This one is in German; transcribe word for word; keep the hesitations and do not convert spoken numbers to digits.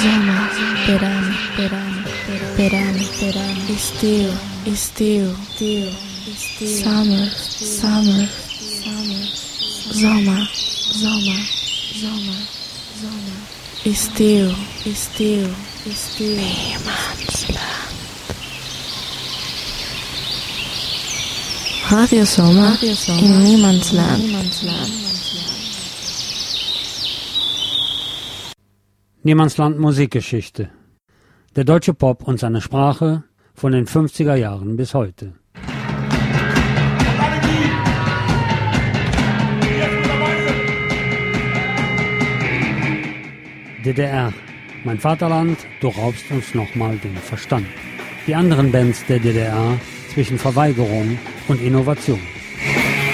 Sommer, verano, verano, verano, verano, estío, estío, estío, summer, summer, summer, Sommer, Sommer, Sommer, Sommer, estío, estío, estío, Niemandsland. Radio Sommer, Radio Sommer in Niemandsland. Niemandsland Musikgeschichte. Der deutsche Pop und seine Sprache von den fünfziger Jahren bis heute. D D R. Mein Vaterland, du raubst uns nochmal den Verstand. Die anderen Bands der D D R zwischen Verweigerung und Innovation.